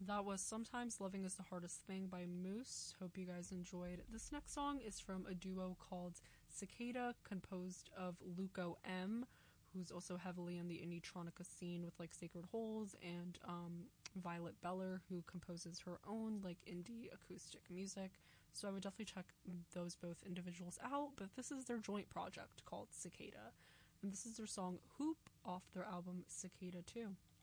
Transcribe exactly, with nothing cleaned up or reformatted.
That was Sometimes Loving is the Hardest Thing by Moose. Hope you guys enjoyed. This next song is from a duo called Cicada, composed of Luco M, who's also heavily in the indie-tronica scene with like Sacred Holes, and um, Violet Beller, who composes her own like indie acoustic music. So I would definitely check those both individuals out, but this is their joint project called Cicada. And this is their song Hoop off their album Cicada two.